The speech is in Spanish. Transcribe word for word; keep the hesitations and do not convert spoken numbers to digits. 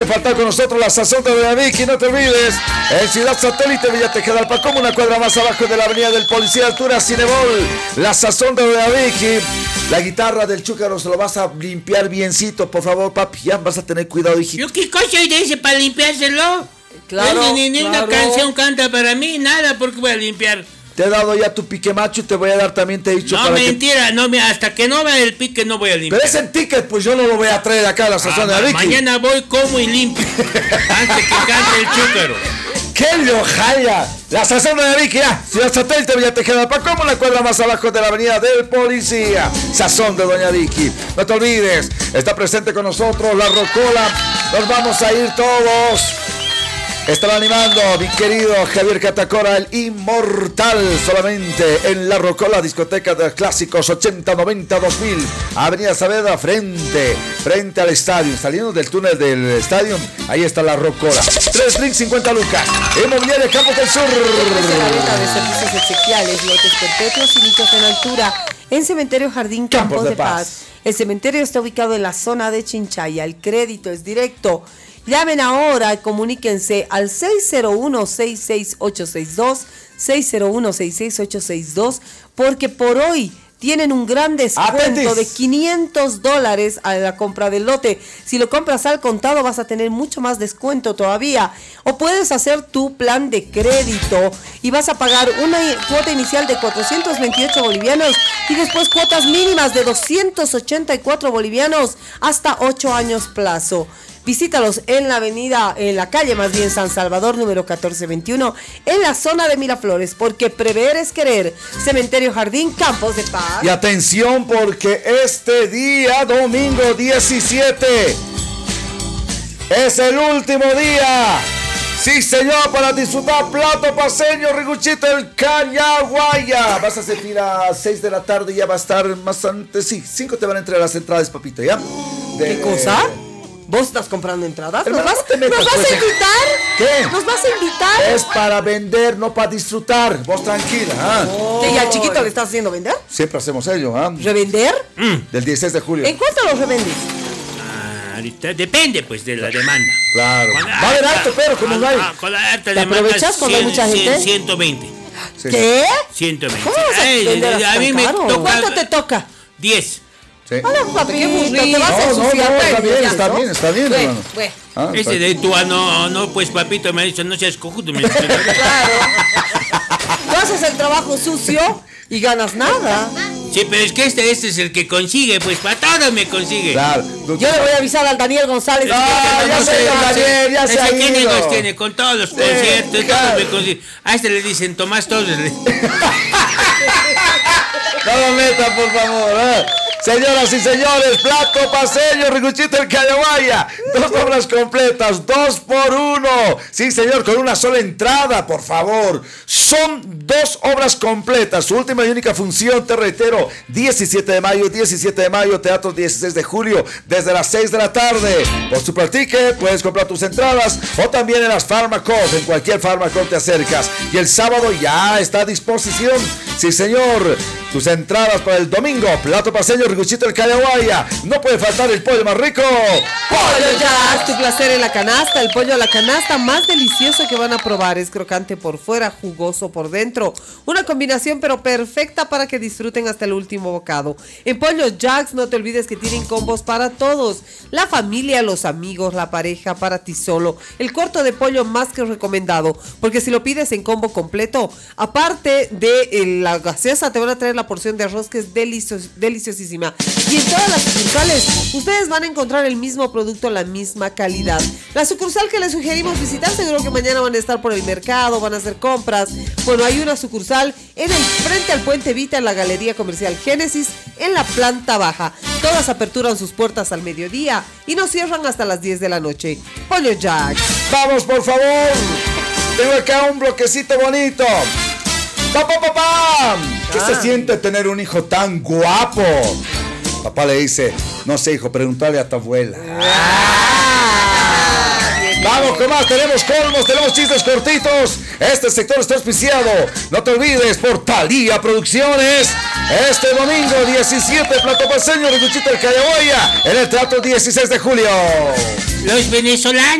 faltar con nosotros la sazón de Doña Vicky. No te olvides, en Ciudad Satélite, Villa Tejedalpa, como una cuadra más abajo de la avenida del Policía, altura Cinebol. La sazón de Doña Vicky. La guitarra del Chúcaro se lo vas a limpiar biencito, por favor, papi. Ya vas a tener cuidado, hijito. ¿Yo qué cosa dice para limpiárselo? Claro, Ni, ni claro. una canción canta para mí, nada, porque voy a limpiar. Te he dado ya tu pique macho y te voy a dar también, te he dicho. No, para mentira, que... no, hasta que no vea el pique no voy a limpiar. Pero ese ticket, pues yo no lo voy a traer acá a la sazón Ah, de Vicky. mañana voy, como y limpio. Antes que cante el Chúcaro. ¡Qué lojaya! La sazón de Vicky, ya. Ciudad Satélite, Villa Tejedalpa, como la cuadra más abajo de la avenida del Policía. Sazón de Doña Vicky. No te olvides, está presente con nosotros la Rocola. Nos vamos a ir todos. Estará animando mi querido Javier Catacora, el inmortal, solamente en la Rocola, discoteca de clásicos ochenta, noventa, dos mil, Avenida Saavedra, frente, frente al estadio, saliendo del túnel del estadio, ahí está la Rocola. Tres drinks, cincuenta lucas. Inmobiliaria Campos del Sur. La venta de servicios exequiales, lotes perpetuos y nichos en altura, en Cementerio Jardín Campos, Campos de, de Paz. Paz. El cementerio está ubicado en la zona de Chinchaya. El crédito es directo. Llamen ahora y comuníquense al seis cero uno, seis seis ocho seis dos, seis cero uno, seis seis ocho seis dos, porque por hoy tienen un gran descuento Atentis. de quinientos dólares a la compra del lote. Si lo compras al contado vas a tener mucho más descuento todavía. O puedes hacer tu plan de crédito y vas a pagar una cuota inicial de cuatrocientos veintiocho bolivianos y después cuotas mínimas de doscientos ochenta y cuatro bolivianos hasta ocho años plazo. Visítalos en la avenida, en la calle más bien San Salvador, número catorce veintiuno, en la zona de Miraflores, porque prever es querer. Cementerio Jardín Campos de Paz. Y atención, porque este día, domingo diecisiete, es el último día. Sí, señor, para disfrutar plato paseño, Riguchito, el Cañaguaya. Vas a sentir a seis de la tarde y ya va a estar más antes. Sí, cinco te van a entregar las entradas, papito, ¿ya? De, ¿Qué cosa? ¿Vos estás comprando entradas? ¿Nos vas, no metas, ¿nos vas pues, a invitar? ¿Qué? ¿Nos vas a invitar? Es para vender, no para disfrutar. Vos tranquila. ¿Ah? Oh. ¿Y al chiquito le estás haciendo vender? Siempre hacemos ello. ¿Ah? ¿Revender? Mm. Del dieciséis de julio. ¿En cuánto los revendes? Ah, ahorita depende pues de la demanda. Claro. Con Va a haber alto, pero como no hay. Ah, con la alta ¿Te demanda. aprovechas cuando hay mucha gente? ciento veinte. Sí. ¿Qué? ciento veinte. ¿Cómo vas a Ay, vender a mí me caro? toca. ¿Cuánto te toca? diez. Sí. Hola, papi, qué aburrido. Te vas a No, no, no, ensuciar. está bien, Ya, está ¿no? bien, está bien, Bueno, hermano. bueno. Ah, Ese de tú, ah, no, no, pues papito me ha dicho, no seas cojudo. Me Claro. Tú haces el trabajo sucio y ganas nada. Sí, pero es que este, este es el que consigue, pues para todo me consigue. Claro. Yo le voy a avisar al Daniel González. No, ya se ido, Daniel, ya se ha Ese que ido. nos tiene con todos los Sí, conciertos, claro. todo me consigue. A este le dicen Tomás Torres. No lo metan, por favor. ¿eh? Señoras y señores, plato paseño, Riguchito, el Cañaguaya. Dos obras completas, dos por uno. Sí, señor, con una sola entrada, por favor. Son dos obras completas. Su última y única función, te reitero, diecisiete de mayo, diecisiete de mayo, Teatro dieciséis de julio, desde las seis de la tarde. Por Super Ticket puedes comprar tus entradas o también en las Farmacop, en cualquier Farmacop te acercas. Y el sábado ya está a disposición. Sí, señor, tus entradas para el domingo, plato paseño, Riguchito, el Cañaguaya. No puede faltar el pollo más rico. Pollo Jack, tu placer en la canasta. El pollo a la canasta más delicioso que van a probar. Es crocante por fuera, jugoso por dentro. Una combinación pero perfecta para que disfruten hasta el último bocado. En Pollo Jacks no te olvides que tienen combos para todos. La familia, los amigos, la pareja, para ti solo. El corto de pollo más que recomendado. Porque si lo pides en combo completo, aparte de eh, la gaseosa, te van a traer la porción de arroz que es delicios, deliciosísima. Y en todas las sucursales ustedes van a encontrar el mismo producto, la misma calidad. La sucursal que les sugerimos visitar, seguro que mañana van a estar por el mercado, van a hacer compras. Bueno, hay una sucursal en el frente al Puente Vita, en la Galería Comercial Génesis, en la planta baja. Todas aperturan sus puertas al mediodía y no cierran hasta las diez de la noche. Pollo Jack. Vamos, por favor. Tengo acá un bloquecito bonito. ¡Papá, papá! ¿Qué Ah. se siente tener un hijo tan guapo? Papá le dice, no sé, hijo, pregúntale a tu abuela. Vamos con más, tenemos colmos, tenemos chistes cortitos. Este sector está auspiciado, no te olvides, por Talía Producciones. Este domingo diecisiete, plato paseño, Riguchito, el Cañaguaya, en el Teatro dieciséis de julio. Los venezolanos.